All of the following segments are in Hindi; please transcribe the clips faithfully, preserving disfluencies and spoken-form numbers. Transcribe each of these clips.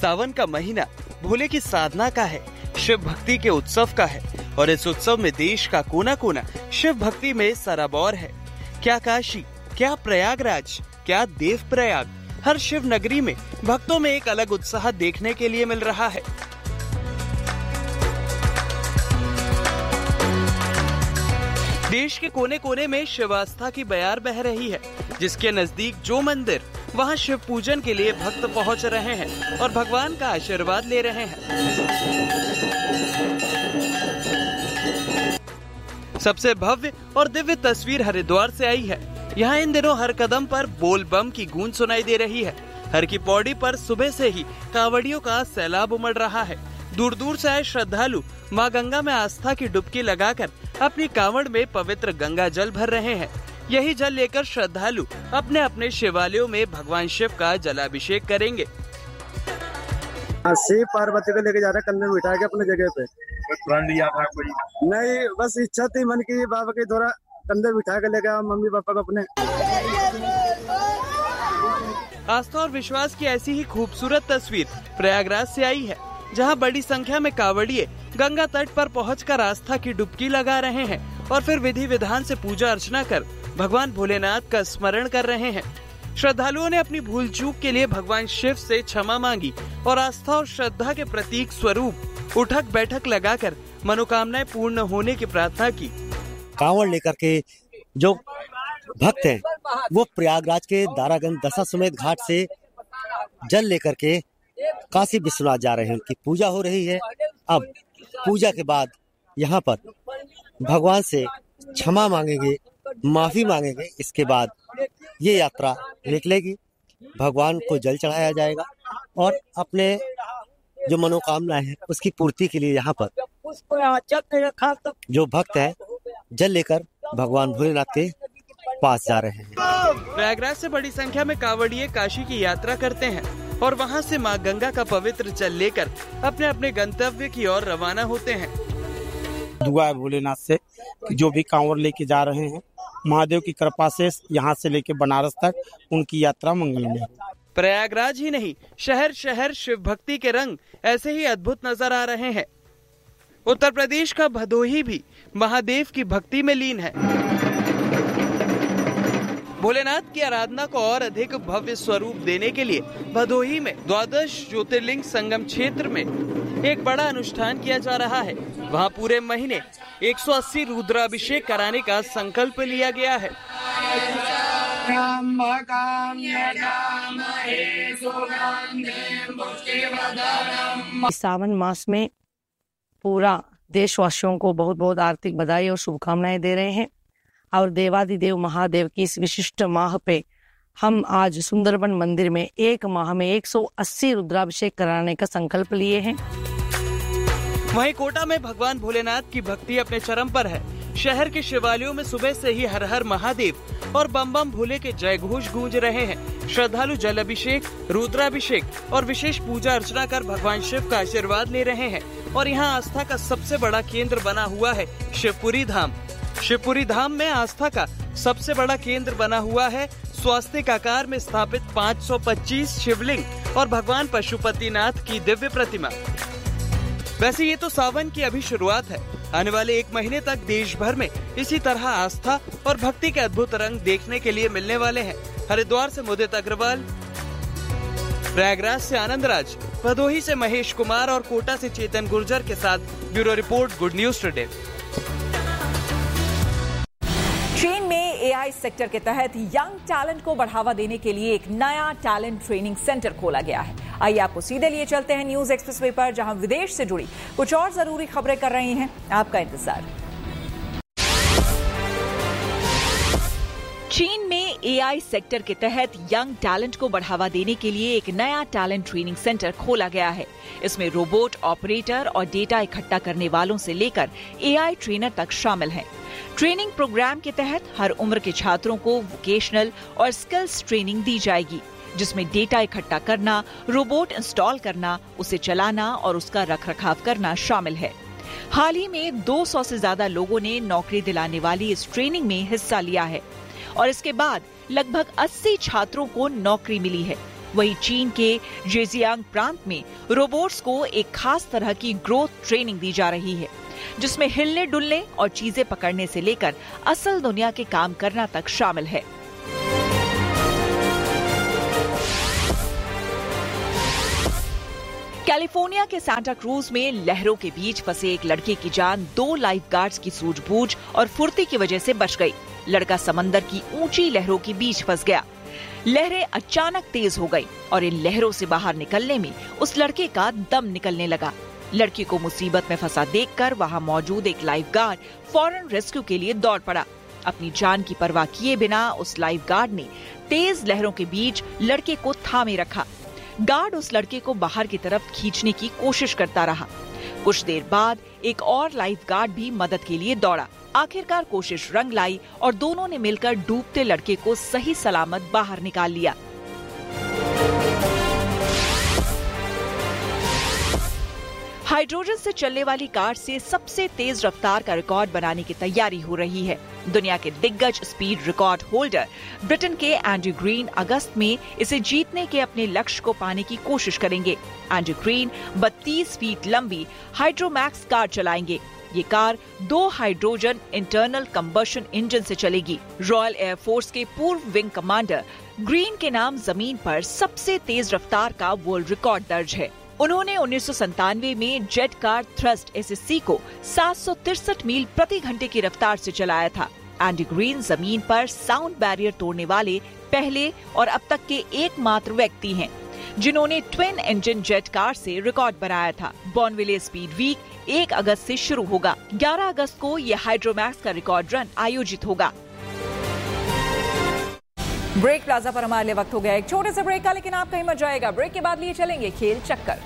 सावन का महीना भोले की साधना का है, शिव भक्ति के उत्सव का है और इस उत्सव में देश का कोना कोना शिव भक्ति में सराबोर है। क्या काशी, क्या प्रयागराज, क्या देव प्रयाग, हर शिव नगरी में भक्तों में एक अलग उत्साह देखने के लिए मिल रहा है। देश के कोने कोने में शिव आस्था की बयार बह रही है। जिसके नजदीक जो मंदिर, वहां शिव पूजन के लिए भक्त पहुंच रहे हैं और भगवान का आशीर्वाद ले रहे हैं। सबसे भव्य और दिव्य तस्वीर हरिद्वार से आई है। यहाँ इन दिनों हर कदम पर बोल बम की गूंज सुनाई दे रही है। हर की पौड़ी पर सुबह से ही कांवड़ियों का सैलाब उमड़ रहा है। दूर दूर से आए श्रद्धालु मां गंगा में आस्था की डुबकी लगाकर अपनी कांवड़ में पवित्र गंगा जल भर रहे हैं। यही जल लेकर श्रद्धालु अपने अपने शिवालयों में भगवान शिव का जलाभिषेक करेंगे। शिव पार्वती को लेके जा रहे कंधे में बिठा के अपने जगह पे। कोई नहीं, बस इच्छा थी मन की बाबा की, थोड़ा कंधे बिठा के लेके मम्मी पापा को अपने। आस्था और विश्वास की ऐसी ही खूबसूरत तस्वीर प्रयागराज से आई है, जहां बड़ी संख्या में कांवड़िए गंगा तट पर पहुंचकर आस्था की डुबकी लगा रहे हैं और फिर विधि विधान से पूजा अर्चना कर भगवान भोलेनाथ का स्मरण कर रहे हैं। श्रद्धालुओं ने अपनी भूल चूक के लिए भगवान शिव से क्षमा मांगी और आस्था और श्रद्धा के प्रतीक स्वरूप उठक बैठक लगाकर मनोकामनाएं पूर्ण होने की प्रार्थना की। कांवड़ लेकर के जो भक्त हैं वो प्रयागराज के दारागंज दशाश्वमेध घाट से जल लेकर के काशी विश्वनाथ जा रहे हैं। उनकी पूजा हो रही है। अब पूजा के बाद यहाँ पर भगवान से क्षमा मांगेंगे, माफी मांगेंगे। इसके बाद ये यात्रा निकलेगी, भगवान को जल चढ़ाया जाएगा और अपने जो मनोकामना है उसकी पूर्ति के लिए यहाँ पर जो भक्त है जल लेकर भगवान भोलेनाथ के पास जा रहे हैं। प्रयागराज से बड़ी संख्या में कांवड़िए काशी की यात्रा करते हैं और वहां से मां गंगा का पवित्र जल लेकर अपने अपने गंतव्य की ओर रवाना होते हैं। दुआ है भोलेनाथ से जो भी कांवड़ लेके जा रहे हैं, महादेव की कृपा से यहाँ से लेके बनारस तक उनकी यात्रा मंगलमय हो। प्रयागराज ही नहीं, शहर शहर शिव भक्ति के रंग ऐसे ही अद्भुत नजर आ रहे हैं। उत्तर प्रदेश का भदोही भी महादेव की भक्ति में लीन है। भोलेनाथ की आराधना को और अधिक भव्य स्वरूप देने के लिए भदोही में द्वादश ज्योतिर्लिंग संगम क्षेत्र में एक बड़ा अनुष्ठान किया जा रहा है। वहां पूरे महीने एक सौ अस्सी रुद्राभिषेक कराने का संकल्प लिया गया है। सावन मास में पूरा देशवासियों को बहुत बहुत आर्थिक बधाई और शुभकामनाएं दे रहे हैं और देवादिदेव महादेव की इस विशिष्ट माह पे हम आज सुंदरबन मंदिर में एक माह में एक सौ अस्सी रुद्राभिषेक कराने का संकल्प लिए हैं। वहीं कोटा में भगवान भोलेनाथ की भक्ति अपने चरम पर है। शहर के शिवालयों में सुबह से ही हर हर महादेव और बम बम भोले के जय घोष गूंज रहे हैं। श्रद्धालु जल अभिषेक, रुद्राभिषेक और विशेष पूजा अर्चना कर भगवान शिव का आशीर्वाद ले रहे हैं। और यहाँ आस्था का सबसे बड़ा केंद्र बना हुआ है शिवपुरी धाम। शिवपुरी धाम में आस्था का सबसे बड़ा केंद्र बना हुआ है स्वास्तिक आकार में स्थापित पाँच सौ पच्चीस शिवलिंग और भगवान पशुपतिनाथ की दिव्य प्रतिमा। वैसे ये तो सावन की अभी शुरुआत है। आने वाले एक महीने तक देश भर में इसी तरह आस्था और भक्ति के अद्भुत रंग देखने के लिए मिलने वाले हैं। हरिद्वार से मुदित अग्रवाल, प्रयागराज से आनंद राज, भदोही से महेश कुमार और कोटा से चेतन गुर्जर के साथ bureau report, good news today. चीन में एआई सेक्टर के तहत यंग टैलेंट को बढ़ावा देने के लिए एक नया टैलेंट ट्रेनिंग सेंटर खोला गया है। आइए आपको सीधे लिए चलते हैं न्यूज एक्सप्रेसवे पर, जहां विदेश से जुड़ी कुछ और जरूरी खबरें कर रही हैं आपका इंतजार। चीन में एआई सेक्टर के तहत यंग टैलेंट को बढ़ावा देने के लिए एक नया टैलेंट ट्रेनिंग सेंटर खोला गया है। इसमें रोबोट ऑपरेटर और डेटा इकट्ठा करने वालों से लेकर एआई ट्रेनर तक शामिल हैं। ट्रेनिंग प्रोग्राम के तहत हर उम्र के छात्रों को वोकेशनल और स्किल्स ट्रेनिंग दी जाएगी, जिसमें डेटा इकट्ठा करना, रोबोट इंस्टॉल करना, उसे चलाना और उसका रखरखाव करना शामिल है। हाल ही में दो सौ से ज्यादा लोगों ने नौकरी दिलाने वाली इस ट्रेनिंग में हिस्सा लिया है और इसके बाद लगभग अस्सी छात्रों को नौकरी मिली है। वहीं चीन के जेजियांग प्रांत में रोबोट्स को एक खास तरह की ग्रोथ ट्रेनिंग दी जा रही है, जिसमें हिलने डुलने और चीजें पकड़ने से लेकर असल दुनिया के काम करना तक शामिल है। कैलिफोर्निया के सांता क्रूज में लहरों के बीच फंसे एक लड़के की जान दो लाइफ गार्ड्स की सूझबूझ और फुर्ती की वजह से बच गई। लड़का समंदर की ऊंची लहरों के बीच फंस गया। लहरें अचानक तेज हो गई और इन लहरों से बाहर निकलने में उस लड़के का दम निकलने लगा। लड़के को मुसीबत में फंसा देखकर वहां मौजूद एक लाइफ गार्ड फौरन रेस्क्यू के लिए दौड़ पड़ा। अपनी जान की परवाह किए बिना उस लाइफ गार्ड ने तेज लहरों के बीच लड़के को थामे रखा। गार्ड उस लड़के को बाहर की तरफ खींचने की कोशिश करता रहा। कुछ देर बाद एक और लाइफ गार्ड भी मदद के लिए दौड़ा। आखिरकार कोशिश रंग लाई और दोनों ने मिलकर डूबते लड़के को सही सलामत बाहर निकाल लिया। हाइड्रोजन से चलने वाली कार से सबसे तेज रफ्तार का रिकॉर्ड बनाने की तैयारी हो रही है। दुनिया के दिग्गज स्पीड रिकॉर्ड होल्डर ब्रिटेन के एंड्रयू ग्रीन अगस्त में इसे जीतने के अपने लक्ष्य को पाने की कोशिश करेंगे। एंड्रयू ग्रीन बत्तीस फीट लंबी हाइड्रोमैक्स कार चलाएंगे। ये कार दो हाइड्रोजन इंटरनल कंबशन इंजन से चलेगी। रॉयल एयरफोर्स के पूर्व विंग कमांडर ग्रीन के नाम जमीन पर सबसे तेज रफ्तार का वर्ल्ड रिकॉर्ड दर्ज है। उन्होंने उन्नीस सौ संतानवे में jet car thrust S S C को सात सौ तिरसठ मील प्रति घंटे की रफ्तार से चलाया था। एंडी ग्रीन जमीन पर साउंड बैरियर तोड़ने वाले पहले और अब तक के एकमात्र व्यक्ति हैं जिन्होंने ट्विन इंजन जेट कार से रिकॉर्ड बनाया था। बॉर्नविले स्पीड वीक एक अगस्त से शुरू होगा। ग्यारह अगस्त को यह हाइड्रोमैक्स का रिकॉर्ड रन आयोजित होगा। ब्रेक प्लाजा पर हमारे लिए वक्त हो गया एक छोटे से ब्रेक का, लेकिन आप कहीं मत जाएगा। ब्रेक के बाद लिए चलेंगे खेल चक्कर।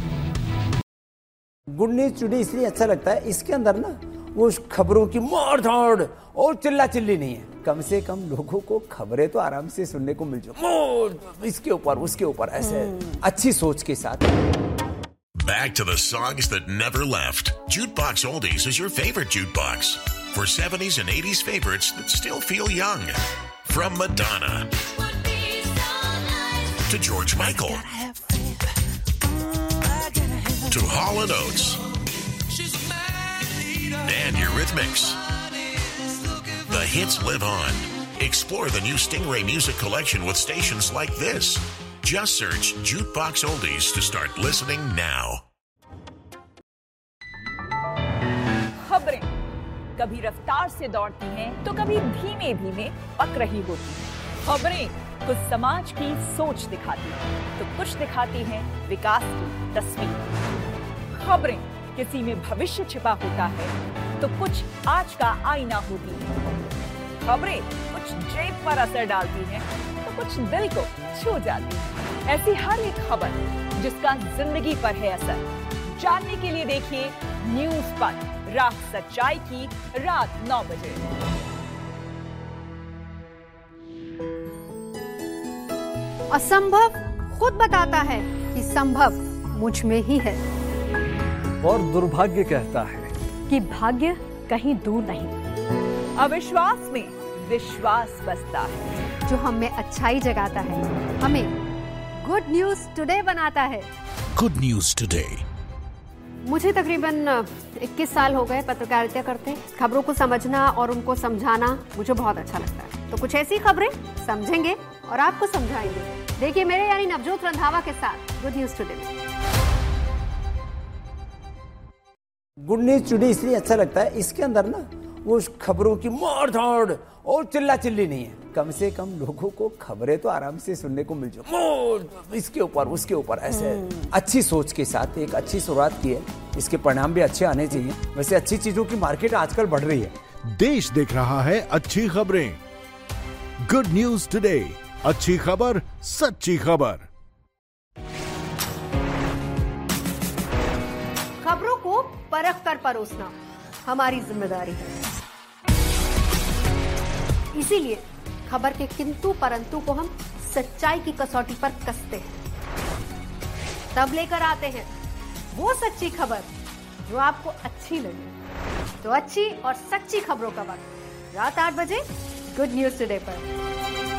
गुड न्यूज टुडे इसलिए अच्छा लगता है, इसके अंदर ना वो खबरों की मार धाड़ और चिल्ला चिल्ली नहीं है। कम से कम लोगों को खबरें तो आराम से सुनने को मिल जाए, इसके ऊपर उसके ऊपर ऐसे अच्छी सोच के साथ। Back to the songs that never left. Jukebox Oldies is your favorite jukebox for seventies and eighties favorites that still feel young. From Madonna to George Michael to Hall and Oates and Eurythmics. The hits live on. Explore the new Stingray music collection with stations like this. Just search Jukebox Oldies to start listening now. खबरें कभी रफ्तार से दौड़ती हैं तो कभी धीमे धीमे पक रही होती हैं। खबरें कुछ समाज की सोच दिखाती हैं तो कुछ दिखाती हैं विकास की तस्वीर। खबरें किसी में भविष्य छिपा होता है तो कुछ आज का आईना होती है। खबरें कुछ जेब पर असर डालती हैं तो कुछ दिल को छू जाती है। ऐसी हर एक खबर जिसका जिंदगी पर है असर, जानने के लिए देखिए न्यूज पर रात सच्चाई की रात नौ बजे। असंभव खुद बताता है कि संभव मुझ में ही है, और दुर्भाग्य कहता है कि भाग्य कहीं दूर नहीं। अविश्वास में विश्वास बसता है, जो हमें अच्छाई जगाता है, हमें गुड न्यूज टुडे बनाता है। Good News Today. मुझे तकरीबन इक्कीस साल हो गए पत्रकारिता करते। खबरों को समझना और उनको समझाना मुझे बहुत अच्छा लगता है। तो कुछ ऐसी खबरें समझेंगे और आपको समझाएंगे। देखिए मेरे यानी नवजोत रंधावा के साथ गुड न्यूज टुडे में। गुड न्यूज टुडे इसलिए अच्छा लगता है, इसके अंदर ना वो खबरों की मार धाड़ और चिल्ला चिल्ली नहीं है। कम से कम लोगों को खबरें तो आराम से सुनने को मिल जाए, इसके ऊपर उसके ऊपर ऐसे अच्छी सोच के साथ एक अच्छी शुरुआत की है। इसके परिणाम भी अच्छे आने चाहिए। वैसे अच्छी चीजों की मार्केट आजकल बढ़ रही है। देश देख रहा है अच्छी खबरें। गुड न्यूज टुडे, अच्छी खबर सच्ची खबर। खबरों को परख कर परोसना हमारी जिम्मेदारी है। इसीलिए खबर के किंतु परंतु को हम सच्चाई की कसौटी पर कसते हैं। तब लेकर आते हैं वो सच्ची खबर जो आपको अच्छी लगे। तो अच्छी और सच्ची खबरों का वक्त रात आठ बजे गुड न्यूज टुडे पर।